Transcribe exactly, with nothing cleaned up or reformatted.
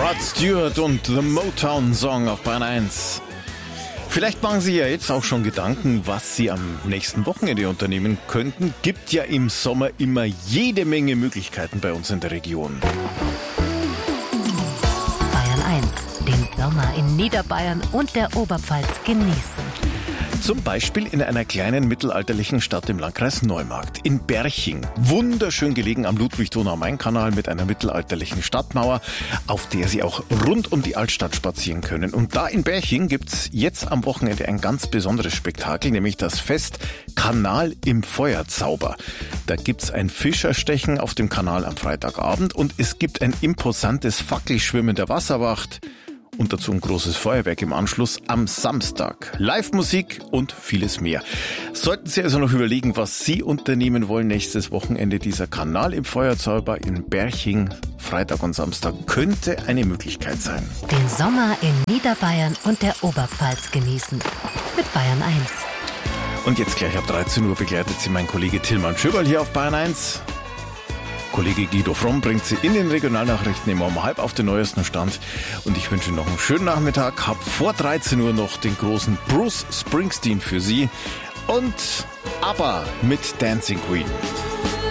Rod Stewart und The Motown Song auf Bayern eins. Vielleicht machen Sie ja jetzt auch schon Gedanken, was Sie am nächsten Wochenende unternehmen könnten. Gibt ja im Sommer immer jede Menge Möglichkeiten bei uns in der Region. Bayern eins, den Sommer in Niederbayern und der Oberpfalz genießen. Zum Beispiel in einer kleinen mittelalterlichen Stadt im Landkreis Neumarkt, in Berching. Wunderschön gelegen am Ludwig-Donau-Main-Kanal mit einer mittelalterlichen Stadtmauer, auf der Sie auch rund um die Altstadt spazieren können. Und da in Berching gibt's jetzt am Wochenende ein ganz besonderes Spektakel, nämlich das Fest Kanal im Feuerzauber. Da gibt's ein Fischerstechen auf dem Kanal am Freitagabend und es gibt ein imposantes Fackelschwimmen der Wasserwacht. Und dazu ein großes Feuerwerk im Anschluss am Samstag. Live-Musik und vieles mehr. Sollten Sie also noch überlegen, was Sie unternehmen wollen nächstes Wochenende, dieser Kanal im Feuerzauber in Berching, Freitag und Samstag, könnte eine Möglichkeit sein. Den Sommer in Niederbayern und der Oberpfalz genießen. Mit Bayern eins. Und jetzt gleich ab dreizehn Uhr begleitet Sie mein Kollege Tilman Schöberl hier auf Bayern eins. Kollege Guido Fromm bringt Sie in den Regionalnachrichten immer um halb auf den neuesten Stand. Und ich wünsche Ihnen noch einen schönen Nachmittag. Hab vor dreizehn Uhr noch den großen Bruce Springsteen für Sie. Und ABBA mit Dancing Queen.